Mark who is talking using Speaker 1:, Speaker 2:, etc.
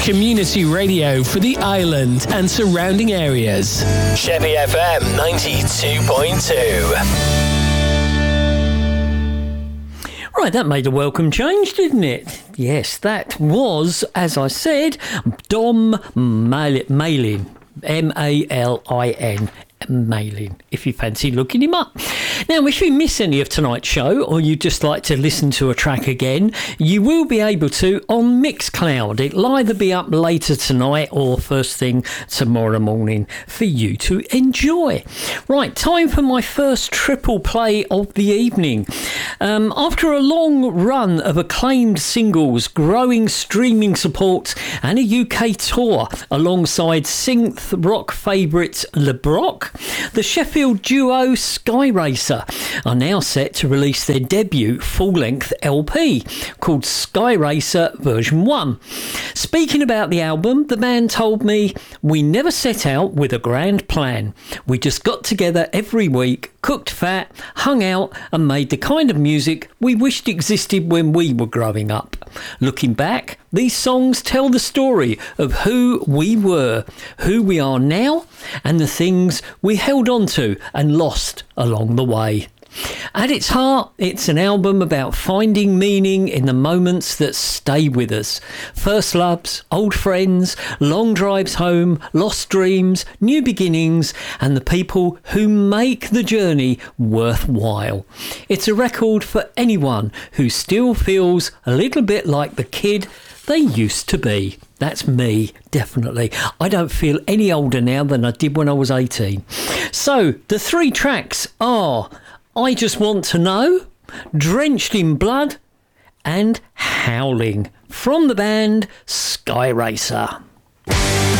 Speaker 1: community radio for the island and surrounding areas. Sheppey FM 92.2.
Speaker 2: Right, that made a welcome change, didn't it? Yes, that was, as I said, Dom Mailin. M-A-L-I-N. Mailin, if you fancy looking him up. Now, if you miss any of tonight's show, or you just like to listen to a track again, you will be able to on Mixcloud. It'll either be up later tonight or first thing tomorrow morning for you to enjoy. Right, time for my first triple play of the evening. After a long run of acclaimed singles, growing streaming support and a UK tour alongside synth rock favourite Le Brock, the Sheffield duo Sky Racer are now set to release their debut full-length LP called Sky Racer Version 1. Speaking about the album, the band told me, "We never set out with a grand plan. We just got together every week, cooked fat, hung out and made the kind of music we wished existed when we were growing up. Looking back, these songs tell the story of who we were, who we are now, and the things we held on to and lost along the way." At its heart, it's an album about finding meaning in the moments that stay with us. First loves, old friends, long drives home, lost dreams, new beginnings, and the people who make the journey worthwhile. It's a record for anyone who still feels a little bit like the kid they used to be. That's me, definitely. I don't feel any older now than I did when I was 18. So, the three tracks are I Just Want to Know, Drenched in Blood, and Howling from the band Sky Racer.